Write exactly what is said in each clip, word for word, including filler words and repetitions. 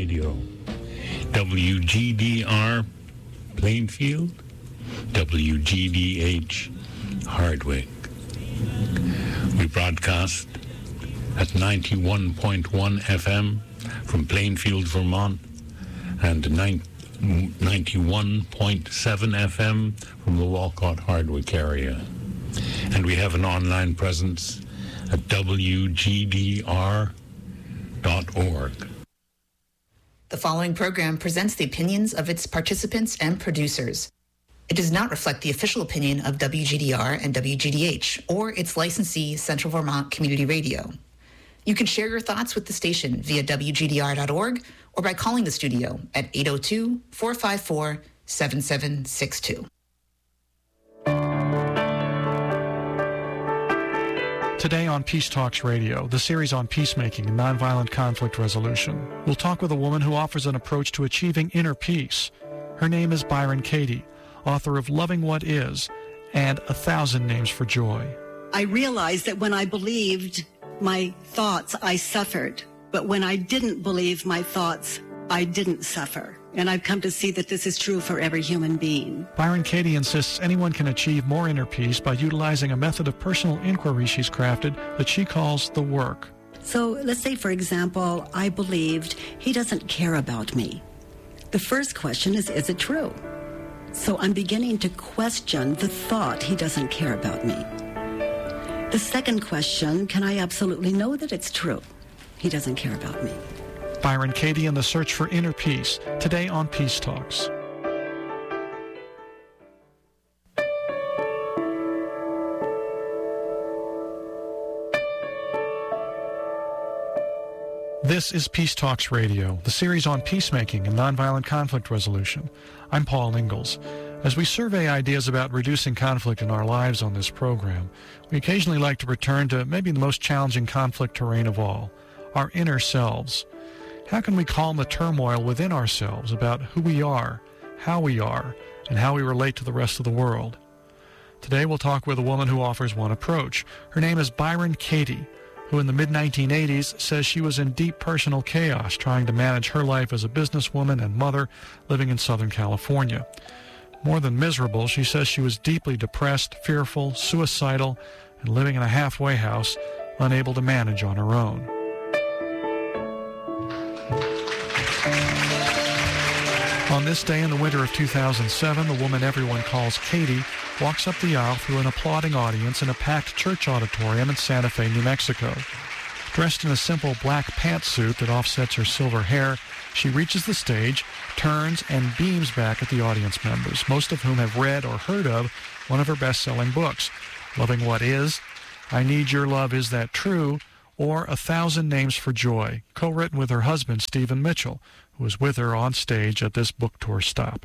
Radio. W G D R Plainfield, W G D H Hardwick. We broadcast at ninety-one point one F M from Plainfield, Vermont, and ninety-one point seven F M from the Walcott Hardwick area. And we have an online presence at W G D R dot org. The following program presents the opinions of its participants and producers. It does not reflect the official opinion of W G D R and W G D H or its licensee, Central Vermont Community Radio. You can share your thoughts with the station via W G D R dot org or by calling the studio at eight oh two, four five four, seven seven six two. Today on Peace Talks Radio, the series on peacemaking and nonviolent conflict resolution, we'll talk with a woman who offers an approach to achieving inner peace. Her name is Byron Katie, author of Loving What Is and A Thousand Names for Joy. I realized that when I believed my thoughts, I suffered. But when I didn't believe my thoughts, I didn't suffer. And I've come to see that this is true for every human being. Byron Katie insists anyone can achieve more inner peace by utilizing a method of personal inquiry she's crafted that she calls the work. So let's say, for example, I believed he doesn't care about me. The first question is, is it true? So I'm beginning to question the thought he doesn't care about me. The second question, can I absolutely know that it's true? He doesn't care about me. Byron Katie and the Search for Inner Peace, today on Peace Talks. This is Peace Talks Radio, the series on peacemaking and nonviolent conflict resolution. I'm Paul Ingalls. As we survey ideas about reducing conflict in our lives on this program, we occasionally like to return to maybe the most challenging conflict terrain of all, our inner selves. How can we calm the turmoil within ourselves about who we are, how we are, and how we relate to the rest of the world? Today we'll talk with a woman who offers one approach. Her name is Byron Katie, who in the mid nineteen eighties says she was in deep personal chaos trying to manage her life as a businesswoman and mother living in Southern California. More than miserable, she says she was deeply depressed, fearful, suicidal, and living in a halfway house, unable to manage on her own. On this day in the winter of two thousand seven, the woman everyone calls Katie walks up the aisle through an applauding audience in a packed church auditorium in Santa Fe, New Mexico. Dressed in a simple black pantsuit that offsets her silver hair, she reaches the stage, turns, and beams back at the audience members, most of whom have read or heard of one of her best-selling books, Loving What Is, I Need Your Love, Is That True?, or A Thousand Names for Joy, co-written with her husband, Stephen Mitchell, who was with her on stage at this book tour stop.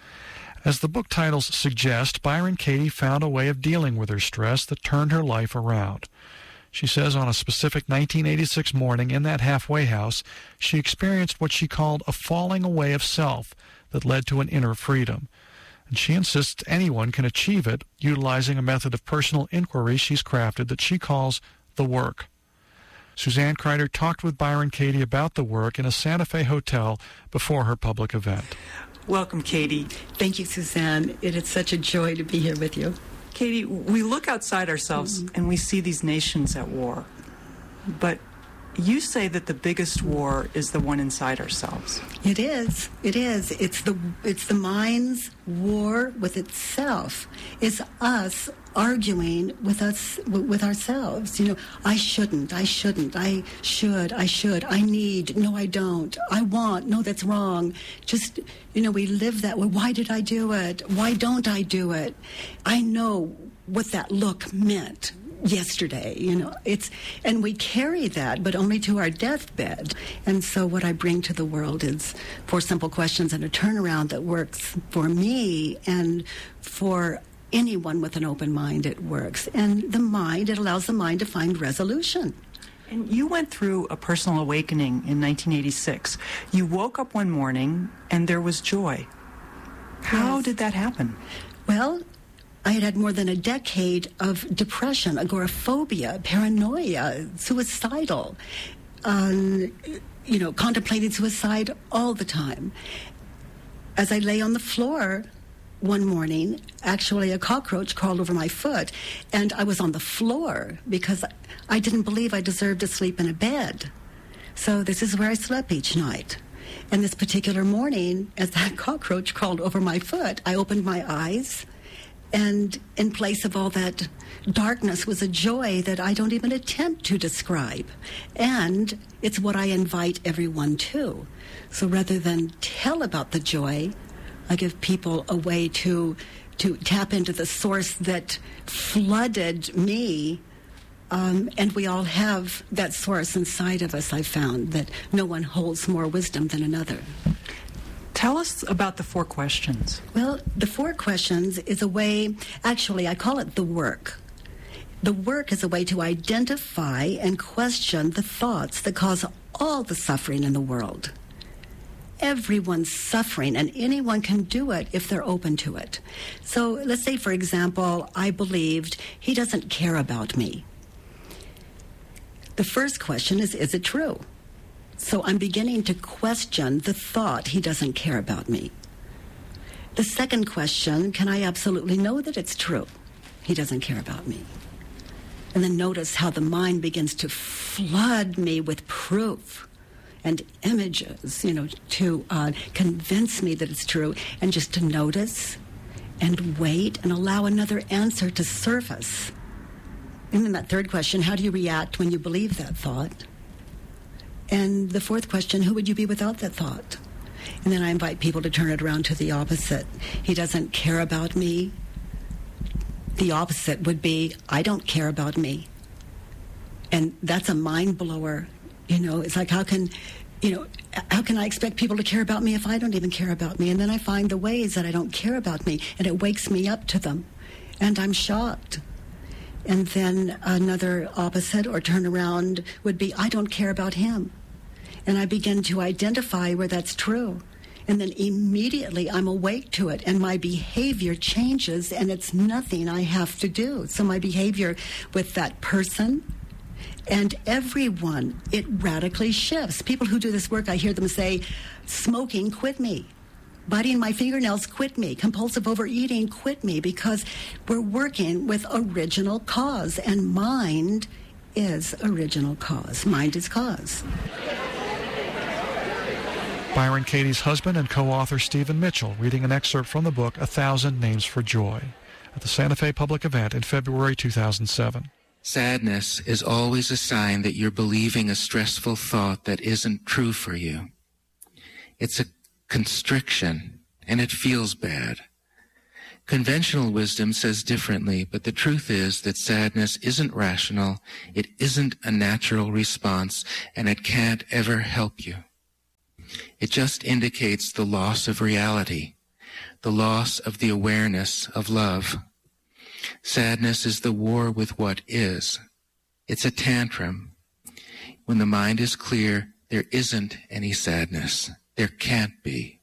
As the book titles suggest, Byron Katie found a way of dealing with her stress that turned her life around. She says on a specific nineteen eighty-six morning in that halfway house, she experienced what she called a falling away of self that led to an inner freedom. And she insists anyone can achieve it utilizing a method of personal inquiry she's crafted that she calls the work. Suzanne Kreider talked with Byron Katie about the work in a Santa Fe hotel before her public event. Welcome, Katie. Thank you, Suzanne. It is such a joy to be here with you. Katie, we look outside ourselves mm-hmm. and we see these nations at war. But you say that the biggest war is the one inside ourselves. It is. It is. It's the it's the mind's war with itself. It's us arguing with us with ourselves. You know, I shouldn't. I shouldn't. I should. I should. I need. No, I don't. I want. No, that's wrong. Just, you know, we live that way. Why did I do it? Why don't I do it? I know what that look meant yesterday, you know, it's, and we carry that, but only to our deathbed. And so what I bring to the world is four simple questions and a turnaround that works for me and for anyone with an open mind. It works. And the mind, it allows the mind to find resolution. And you went through a personal awakening in nineteen eighty-six. You woke up one morning and there was joy. How yes. did that happen? Well, I had had more than a decade of depression, agoraphobia, paranoia, suicidal. um, you know, contemplating suicide all the time. As I lay on the floor one morning, actually a cockroach crawled over my foot, and I was on the floor because I didn't believe I deserved to sleep in a bed. So this is where I slept each night. And this particular morning, as that cockroach crawled over my foot, I opened my eyes, and in place of all that darkness was a joy that I don't even attempt to describe. And it's what I invite everyone to. So rather than tell about the joy, I give people a way to to tap into the source that flooded me. Um, and we all have that source inside of us, I've found, that no one holds more wisdom than another. Tell us about the four questions. Well, the four questions is a way, actually, I call it the work. The work is a way to identify and question the thoughts that cause all the suffering in the world. Everyone's suffering, and anyone can do it if they're open to it. So let's say, for example, I believed he doesn't care about me. The first question is, is it true? So I'm beginning to question the thought he doesn't care about me. The second question, can I absolutely know that it's true? He doesn't care about me. And then notice how the mind begins to flood me with proof and images, you know, to uh, convince me that it's true, and just to notice and wait and allow another answer to surface. And then that third question, how do you react when you believe that thought? And the fourth question, who would you be without that thought? And then I invite people to turn it around to the opposite. He doesn't care about me. The opposite would be, I don't care about me. And that's a mind blower. You know, it's like, how can, you know, how can I expect people to care about me if I don't even care about me? And then I find the ways that I don't care about me, and it wakes me up to them. And I'm shocked. And then another opposite or turnaround would be, I don't care about him. And I begin to identify where that's true. And then immediately I'm awake to it, and my behavior changes, and it's nothing I have to do. So my behavior with that person and everyone, it radically shifts. People who do this work, I hear them say, smoking, quit me. Biting my fingernails, quit me. Compulsive overeating, quit me, because we're working with original cause, and mind is original cause. Mind is cause. Byron Katie's husband and co-author Stephen Mitchell reading an excerpt from the book A Thousand Names for Joy at the Santa Fe Public Event in February two thousand seven. Sadness is always a sign that you're believing a stressful thought that isn't true for you. It's a constriction, and it feels bad. Conventional wisdom says differently, but the truth is that sadness isn't rational, it isn't a natural response, and it can't ever help you. It just indicates the loss of reality, the loss of the awareness of love. Sadness is the war with what is. It's a tantrum. When the mind is clear, there isn't any sadness. There can't be.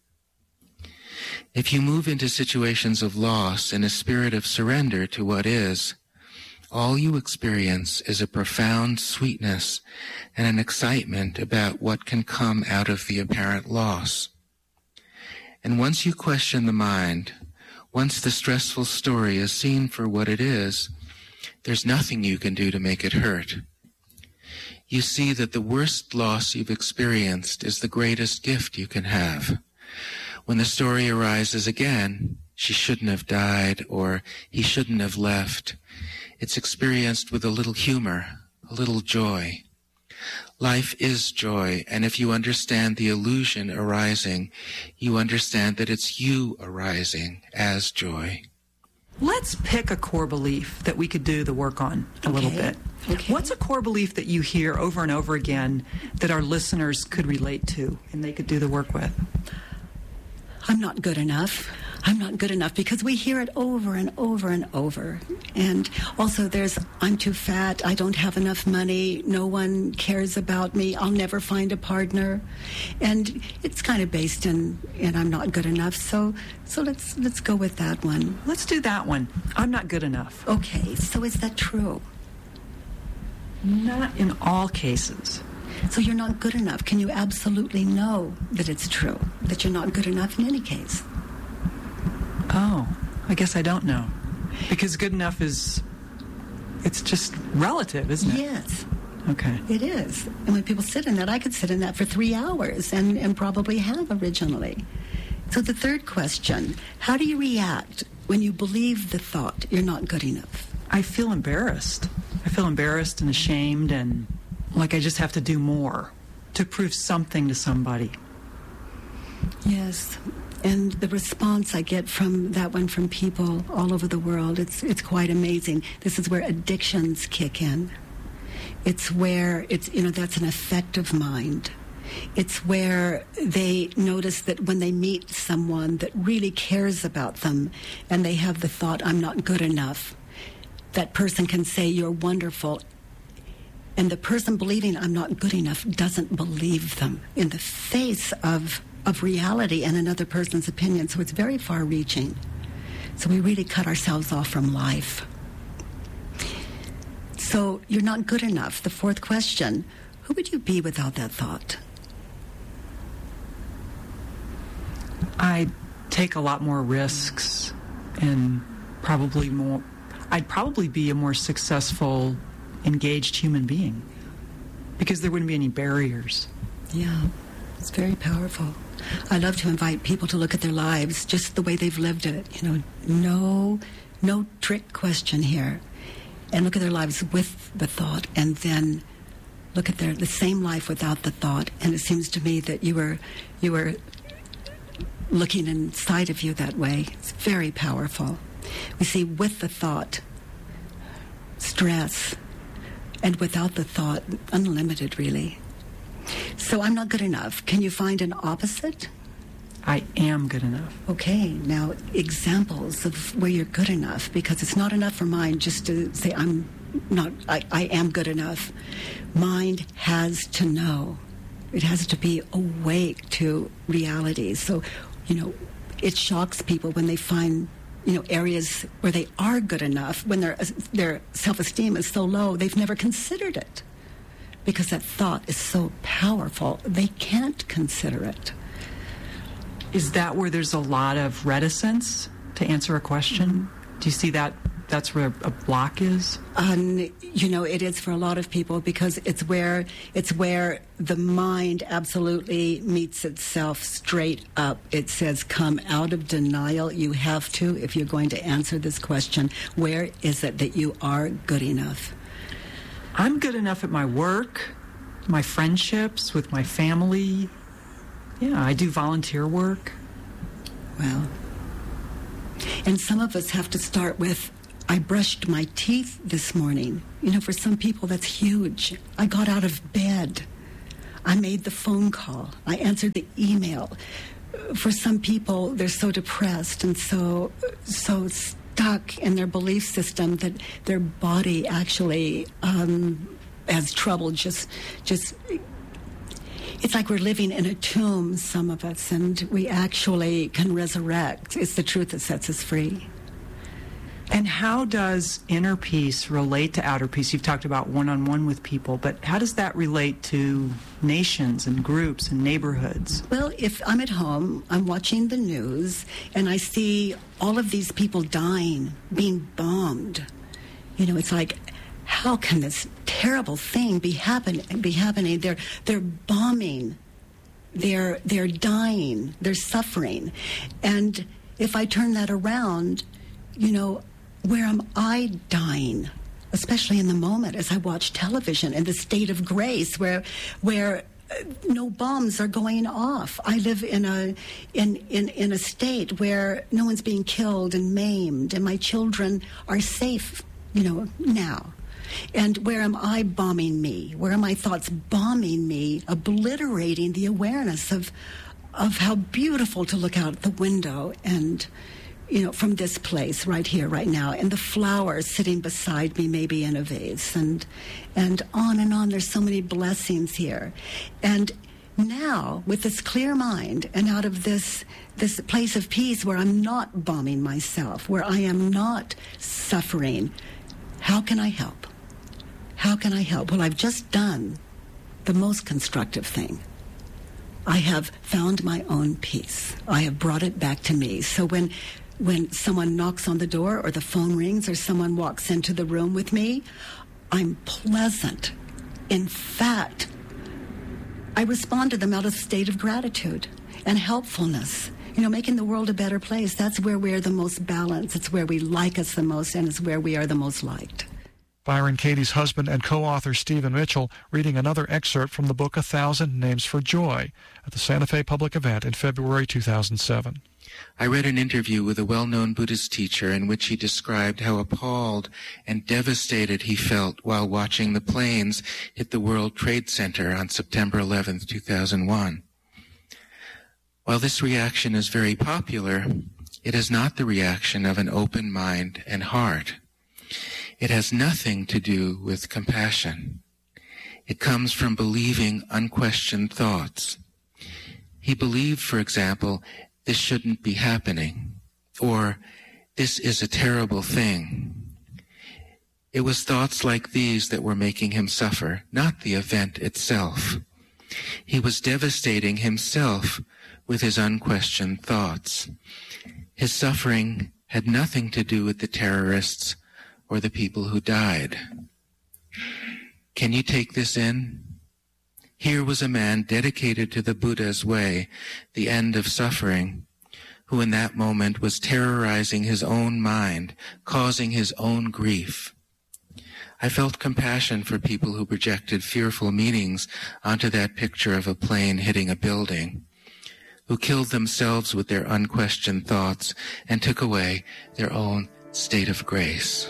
If you move into situations of loss in a spirit of surrender to what is, all you experience is a profound sweetness and an excitement about what can come out of the apparent loss. And once you question the mind, once the stressful story is seen for what it is, there's nothing you can do to make it hurt. You see that the worst loss you've experienced is the greatest gift you can have. When the story arises again, she shouldn't have died, or he shouldn't have left, it's experienced with a little humor, a little joy. Life is joy, and if you understand the illusion arising, you understand that it's you arising as joy. Let's pick a core belief that we could do the work on a Okay. little bit. Okay. What's a core belief that you hear over and over again that our listeners could relate to and they could do the work with? I'm not good enough. I'm not good enough, because we hear it over and over and over. And also there's, I'm too fat, I don't have enough money, no one cares about me, I'll never find a partner. And it's kind of based in, in I'm not good enough. So so let's let's go with that one. Let's do that one. I'm not good enough. Okay, so is that true? Not in all cases. So you're not good enough. Can you absolutely know that it's true, that you're not good enough in any case? Oh, I guess I don't know. Because good enough is, it's just relative, isn't it? Yes. Okay. It is. And when people sit in that, I could sit in that for three hours and, and probably have originally. So the third question, how do you react when you believe the thought you're not good enough? I feel embarrassed. I feel embarrassed and ashamed and like I just have to do more to prove something to somebody. Yes. And the response I get from that one from people all over the world, it's it's quite amazing. This is where addictions kick in. It's where it's, you know, that's an affective mind. It's where they notice that when they meet someone that really cares about them and they have the thought, I'm not good enough, that person can say, you're wonderful. And the person believing I'm not good enough doesn't believe them in the face of, of reality and another person's opinion. So it's very far-reaching. So we really cut ourselves off from life. So you're not good enough. The fourth question, who would you be without that thought? I'd take a lot more risks and probably more, I'd probably be a more successful, engaged human being because there wouldn't be any barriers. Yeah, it's very powerful. I love to invite people to look at their lives just the way they've lived it. You know, no, no trick question here. And look at their lives with the thought, and then look at their the same life without the thought. And it seems to me that you were, you were looking inside of you that way. It's very powerful. We see with the thought, stress, and without the thought, unlimited, really. So I'm not good enough. Can you find an opposite? I am good enough. Okay, now examples of where you're good enough, because it's not enough for mind just to say I'm not, I, I am good enough. Mind has to know. It has to be awake to reality. So, you know, it shocks people when they find, you know, areas where they are good enough, when their their self-esteem is so low, they've never considered it. Because that thought is so powerful, they can't consider it. Is that where there's a lot of reticence to answer a question? Mm-hmm. Do you see that that's where a block is? Um, you know, it is for a lot of people because it's where it's where the mind absolutely meets itself straight up. It says, come out of denial. You have to, if you're going to answer this question, where is it that you are good enough? I'm good enough at my work, my friendships, with my family. Yeah, I do volunteer work. Well, and some of us have to start with, I brushed my teeth this morning. You know, for some people, that's huge. I got out of bed. I made the phone call. I answered the email. For some people, they're so depressed and so, so stuck in their belief system that their body actually um, has trouble just, just... It's like we're living in a tomb, some of us, and we actually can resurrect. It's the truth that sets us free. And how does inner peace relate to outer peace? You've talked about one-on-one with people, but how does that relate to nations and groups and neighborhoods? Well, if I'm at home, I'm watching the news, and I see all of these people dying, being bombed. You know, it's like, how can this terrible thing be happen be happening? They're they're bombing, they're they're dying, they're suffering, and if I turn that around, you know, where am I dying? Especially in the moment as I watch television in the state of grace, where where uh, no bombs are going off. I live in a in, in in a state where no one's being killed and maimed, and my children are safe. You know, now. And where am I bombing me? Where are my thoughts bombing me, obliterating the awareness of of how beautiful to look out the window and, you know, from this place right here, right now, and the flowers sitting beside me, maybe in a vase, and and on and on. There's so many blessings here. And now, with this clear mind and out of this this place of peace where I'm not bombing myself, where I am not suffering, how can I help? How can I help? Well, I've just done the most constructive thing. I have found my own peace. I have brought it back to me. So when when someone knocks on the door or the phone rings or someone walks into the room with me, I'm pleasant. In fact, I respond to them out of a state of gratitude and helpfulness. You know, making the world a better place. That's where we're the most balanced. It's where we like us the most, and it's where we are the most liked. Byron Katie's husband and co-author Stephen Mitchell reading another excerpt from the book A Thousand Names for Joy at the Santa Fe Public Event in February two thousand seven. I read an interview with a well-known Buddhist teacher in which he described how appalled and devastated he felt while watching the planes hit the World Trade Center on September eleventh, two thousand one. While this reaction is very popular, it is not the reaction of an open mind and heart. It has nothing to do with compassion. It comes from believing unquestioned thoughts. He believed, for example, this shouldn't be happening, or this is a terrible thing. It was thoughts like these that were making him suffer, not the event itself. He was devastating himself with his unquestioned thoughts. His suffering had nothing to do with the terrorists or the people who died. Can you take this in? Here was a man dedicated to the Buddha's way, the end of suffering, who in that moment was terrorizing his own mind, causing his own grief. I felt compassion for people who projected fearful meanings onto that picture of a plane hitting a building, who killed themselves with their unquestioned thoughts and took away their own state of grace.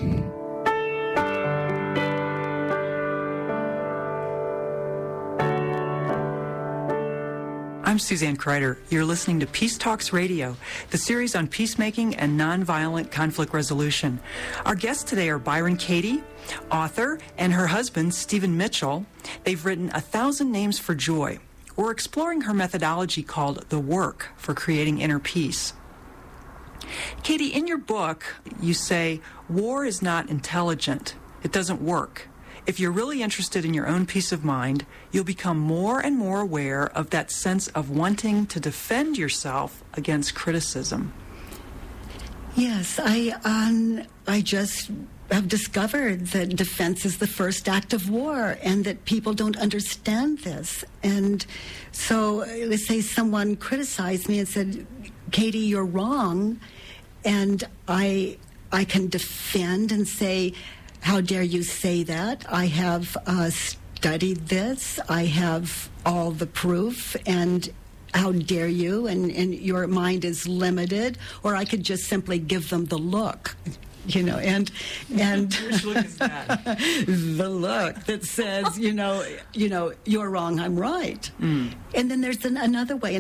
I'm Suzanne Kreider. You're listening to Peace Talks Radio, the series on peacemaking and nonviolent conflict resolution. Our guests today are Byron Katie, author, and her husband, Stephen Mitchell. They've written A Thousand Names for Joy. We're exploring her methodology called The Work for Creating Inner Peace. Katie, in your book, you say, war is not intelligent. It doesn't work. If you're really interested in your own peace of mind, you'll become more and more aware of that sense of wanting to defend yourself against criticism. Yes, I um, I just have discovered that defense is the first act of war, and that people don't understand this. And so, let's say someone criticized me and said, "Katie, you're wrong," and I I can defend and say, "How dare you say that? I have uh, studied this. I have all the proof, and how dare you? And, and your mind is limited." Or I could just simply give them the look, you know, and and which look is that? The look that says, you know, you know, you're wrong, I'm right. Mm. And then there's an, another way.